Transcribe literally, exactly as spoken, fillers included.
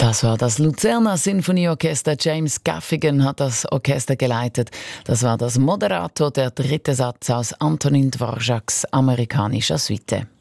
Das war das Luzerner Sinfonieorchester. James Gaffigan hat das Orchester geleitet. Das war das Moderato, der dritte Satz aus Antonin Dvořáks amerikanischer Suite.